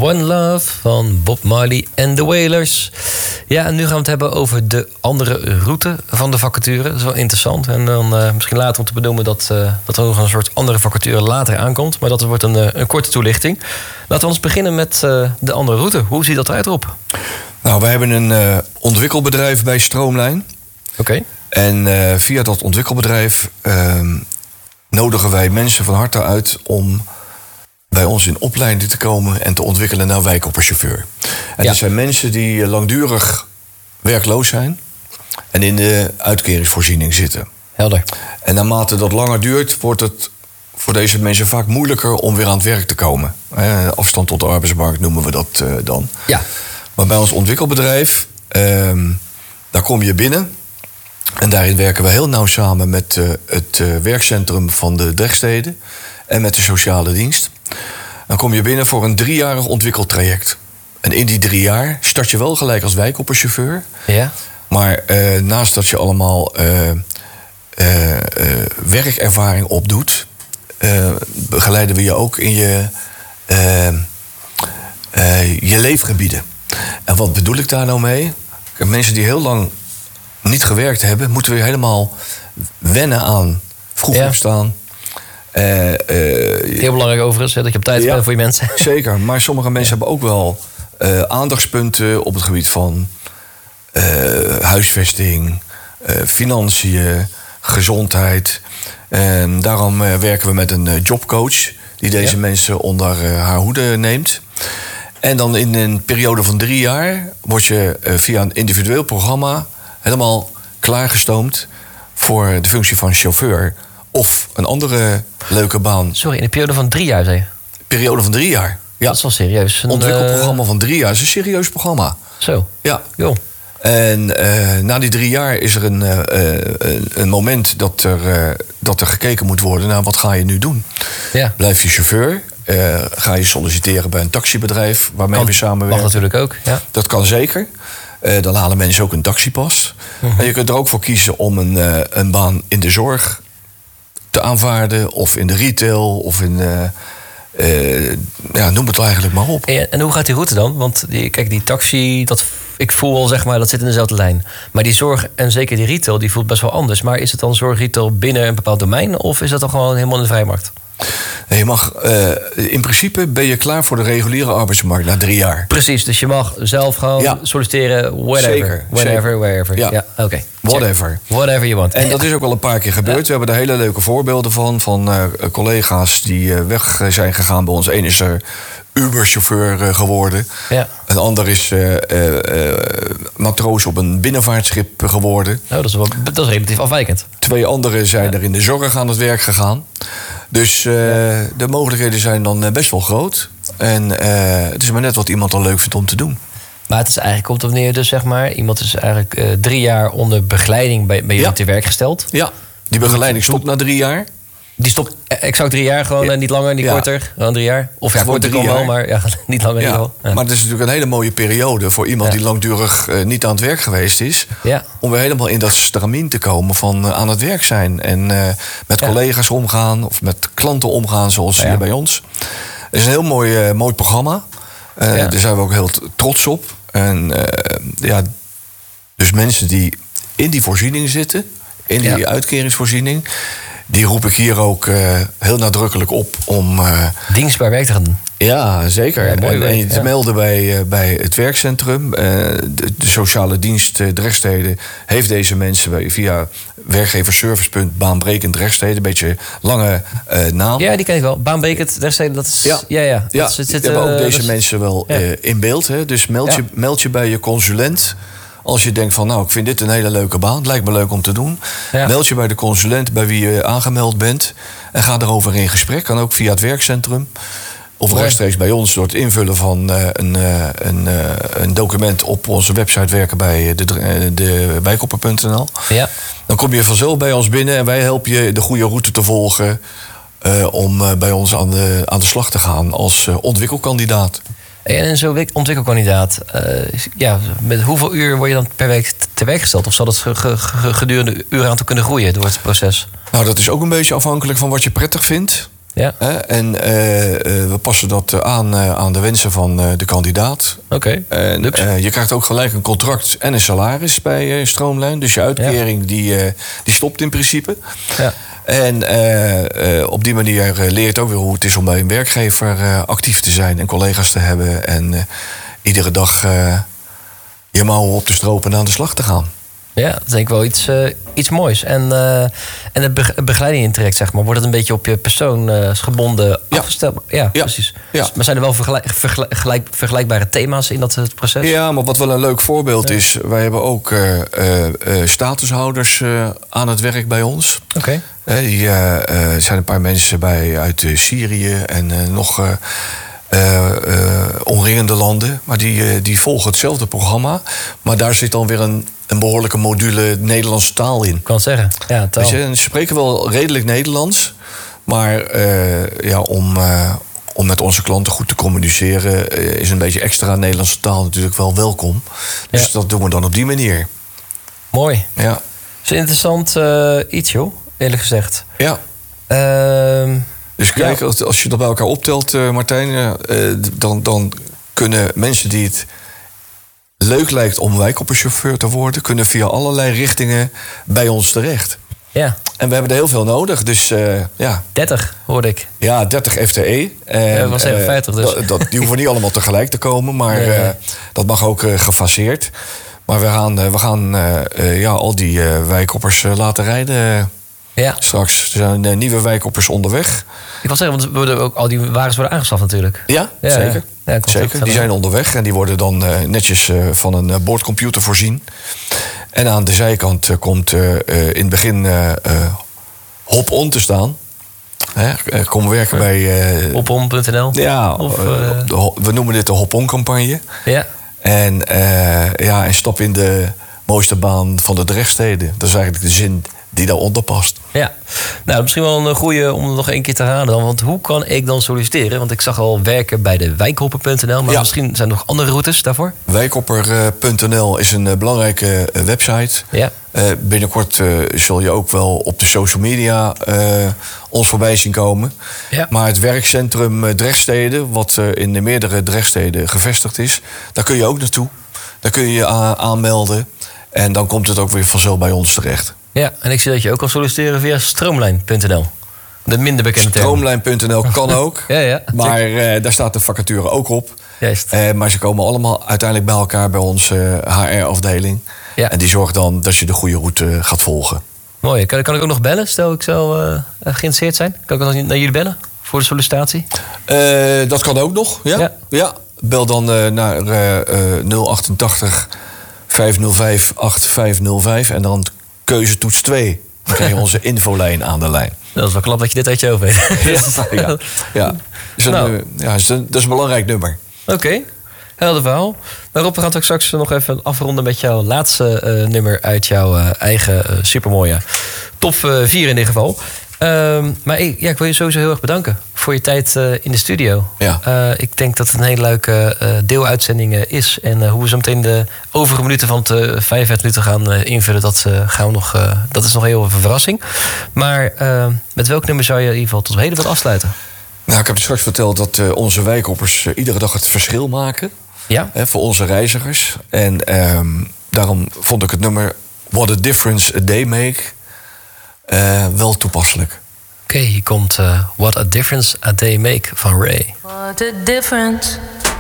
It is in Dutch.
One Love van Bob Marley en The Wailers. Ja, en nu gaan we het hebben over de andere route van de vacature. Dat is wel interessant. En dan misschien later om te benoemen dat er nog een soort andere vacature later aankomt. Maar dat wordt een korte toelichting. Laten we ons beginnen met de andere route. Hoe ziet dat eruit, Rob? Nou, wij hebben een ontwikkelbedrijf bij Stroomlijn. Oké. En via dat ontwikkelbedrijf nodigen wij mensen van harte uit om bij ons in opleiding te komen en te ontwikkelen naar wijkhopperchauffeur. En dat zijn mensen die langdurig werkloos zijn en in de uitkeringsvoorziening zitten. Helder. En naarmate dat langer duurt, wordt het voor deze mensen vaak moeilijker om weer aan het werk te komen. Afstand tot de arbeidsmarkt noemen we dat dan. Ja. Maar bij ons ontwikkelbedrijf, daar kom je binnen. En daarin werken we heel nauw samen met het werkcentrum van de Drechtsteden en met de sociale dienst. Dan kom je binnen voor een 3-jarig ontwikkeltraject. En in die 3 jaar start je wel gelijk als wijkhopperchauffeur. Ja. Maar naast dat je allemaal werkervaring opdoet, begeleiden we je ook in je leefgebieden. En wat bedoel ik daar nou mee? Mensen die heel lang niet gewerkt hebben, moeten weer helemaal wennen aan vroeg opstaan. Heel belangrijk overigens, dat je op tijd bent voor je mensen. Zeker, maar sommige mensen hebben ook wel aandachtspunten op het gebied van huisvesting, financiën, gezondheid. En daarom werken we met een jobcoach die deze mensen onder haar hoede neemt. En dan in een periode van 3 jaar word je via een individueel programma helemaal klaargestoomd voor de functie van chauffeur of een andere leuke baan. Sorry, in een periode van 3 jaar, zei je? Periode van 3 jaar. Ja. Dat is wel serieus. Een ontwikkelprogramma van 3 jaar is een serieus programma. Zo. Ja. Jo. En na die 3 jaar is er een moment dat er gekeken moet worden naar wat ga je nu doen. Ja. Blijf je chauffeur? Ga je solliciteren bij een taxibedrijf waarmee we samenwerken? Mag natuurlijk ook, ja. Dat kan zeker. Dan halen mensen ook een taxipas. En je kunt er ook voor kiezen om een baan in de zorg te aanvaarden, of in de retail, of in noem het eigenlijk maar op. En hoe gaat die route dan? Want die taxi, ik voel al, zeg maar, dat zit in dezelfde lijn. Maar die zorg en zeker die retail, die voelt best wel anders. Maar is het dan zorg-retail binnen een bepaald domein, of is dat dan gewoon helemaal in de vrijmarkt? Nee, je mag, in principe ben je klaar voor de reguliere arbeidsmarkt na 3 jaar. Precies, dus je mag zelf gewoon solliciteren, whatever. Zeker, whenever, wherever. Ja, oké. Whatever. Whatever you want. En dat is ook wel een paar keer gebeurd. We hebben daar hele leuke voorbeelden van collega's die weg zijn gegaan bij ons. Eén is er Uber-chauffeur geworden. Ja. Een ander is matroos op een binnenvaartschip geworden. Nou, dat is relatief afwijkend. 2 anderen zijn er in de zorg aan het werk gegaan. Dus de mogelijkheden zijn dan best wel groot. En het is maar net wat iemand dan leuk vindt om te doen. Maar het is eigenlijk op de manier dus, zeg maar, iemand is eigenlijk 3 jaar onder begeleiding bij jullie te werk gesteld. Ja. Die begeleiding stopt na 3 jaar. Die stopt exact 3 jaar gewoon, niet langer, niet korter. Gewoon 3 jaar. Of ja, korter kan wel, maar niet langer. Ja. Wel. Ja. Maar het is natuurlijk een hele mooie periode voor iemand die langdurig niet aan het werk geweest is. Ja. Om weer helemaal in dat stramien te komen van aan het werk zijn. En met collega's omgaan of met klanten omgaan zoals hier bij ons. Het is een heel mooi programma. Daar zijn we ook heel trots op. En dus mensen die in die voorziening zitten, in die uitkeringsvoorziening, die roep ik hier ook heel nadrukkelijk op om dienstbaar werk te gaan doen. Ja, zeker. Ja, en je te melden bij het werkcentrum. De sociale dienst Drechtsteden heeft deze mensen via werkgeversservicepunt Baanbrekend Drechtsteden. Een beetje lange naam. Ja, die ken ik wel. Baanbrekend Drechtsteden, dat is... Ja. Dat hebben ook deze mensen wel in beeld. Hè? Dus meld je bij je consulent. Als je denkt van, nou, ik vind dit een hele leuke baan. Het lijkt me leuk om te doen. Ja. Meld je bij de consulent bij wie je aangemeld bent. En ga erover in gesprek. Kan ook via het werkcentrum. Of rechtstreeks bij ons door het invullen van een document op onze website werken bij de wijkhopper.nl. Ja. Dan kom je vanzelf bij ons binnen en wij helpen je de goede route te volgen om bij ons aan de slag te gaan als ontwikkelkandidaat. En zo'n ontwikkelkandidaat, met hoeveel uur word je dan per week te werk gesteld? Of zal dat gedurende uren aan toe kunnen groeien door het proces? Nou, dat is ook een beetje afhankelijk van wat je prettig vindt. Ja. En we passen dat aan de wensen van de kandidaat. Oké. Je krijgt ook gelijk een contract en een salaris bij Stroomlijn. Dus je uitkering die stopt in principe. Ja. En op die manier leer je ook weer hoe het is om bij een werkgever actief te zijn en collega's te hebben. En iedere dag je mouwen op te stropen en aan de slag te gaan. Ja, dat is denk ik wel iets moois. En de begeleiding in traject, zeg maar, wordt het een beetje op je persoon gebonden afgesteld? Ja, precies. Ja. Maar zijn er wel vergelijkbare thema's in dat proces? Ja, maar wat wel een leuk voorbeeld is, wij hebben ook statushouders aan het werk bij ons. Oké. Er zijn een paar mensen uit Syrië en nog omringende landen. Maar die volgen hetzelfde programma. Maar daar zit dan weer een behoorlijke module Nederlandse taal in. Ik kan het zeggen, ja, taal. Dus, ze spreken wel redelijk Nederlands. Maar om met onze klanten goed te communiceren is een beetje extra Nederlandse taal natuurlijk wel welkom. Dus dat doen we dan op die manier. Mooi. Ja. Dat is een interessant iets, joh, eerlijk gezegd. Ja. Dus kijk, als je dat bij elkaar optelt, Martijn, dan kunnen mensen die het leuk lijkt om wijkopperchauffeur te worden, kunnen via allerlei richtingen bij ons terecht. Ja. En we hebben er heel veel nodig, dus 30 hoorde ik. Ja, 30 FTE. Dat was even 50 dus. Die hoeven niet allemaal tegelijk te komen, maar dat mag ook gefaseerd. Maar we gaan al die wijkoppers laten rijden. Ja. Straks. Er zijn nieuwe wijkoppers onderweg. Ik wil zeggen, want ook al die wagens worden aangeschaft natuurlijk. Ja, zeker. Ja, zeker. Die zijn onderweg en die worden dan netjes van een boordcomputer voorzien. En aan de zijkant komt in het begin hop-on te staan. Kom werken bij hopon.nl. Ja, we noemen dit de hop-on-campagne. Ja. En stap in de mooiste baan van de Drechtsteden. Dat is eigenlijk de zin die daaronder past. Ja, nou, misschien wel een goede om nog één keer te herhalen dan. Want hoe kan ik dan solliciteren? Want ik zag al werken bij de wijkhopper.nl, maar misschien zijn er nog andere routes daarvoor? Wijkhopper.nl is een belangrijke website. Ja. Binnenkort zul je ook wel op de social media ons voorbij zien komen. Ja. Maar het werkcentrum Drechtsteden, wat in de meerdere Drechtsteden gevestigd is, daar kun je ook naartoe. Daar kun je je aanmelden. En dan komt het ook weer vanzelf bij ons terecht. Ja, en ik zie dat je ook kan solliciteren via stroomlijn.nl. De minder bekende term. Stroomlijn.nl kan ook. Ja, maar daar staat de vacature ook op. Juist. Maar ze komen allemaal uiteindelijk bij elkaar bij onze HR-afdeling. Ja. En die zorgt dan dat je de goede route gaat volgen. Mooi. Kan ik ook nog bellen? Stel ik zou geïnteresseerd zijn. Kan ik dan naar jullie bellen voor de sollicitatie? Dat kan ook nog, ja. Bel dan naar 088 505 8505 en dan keuzetoets 2. Dan krijg je onze infolijn aan de lijn. Dat is wel knap dat je dit uit je hoofd weet. Ja. Dat is een belangrijk nummer. Oké, helder verhaal. Maar Rob, we gaan het ook straks nog even afronden met jouw laatste nummer uit jouw eigen supermooie top 4 in dit geval. Maar ik wil je sowieso heel erg bedanken voor je tijd in de studio. Ja. Ik denk dat het een hele leuke deeluitzending is. En hoe we zo meteen de overige minuten van het 45 minuten gaan invullen, dat is nog heel even een verrassing. Maar met welk nummer zou je in ieder geval tot op heden wat afsluiten? Nou, ik heb je straks verteld dat onze wijkoppers iedere dag het verschil maken. Ja. Voor onze reizigers. En daarom vond ik het nummer What a Difference a Day Make wel toepasselijk. Oké, hier komt What a Difference a Day Make van Ray. What a difference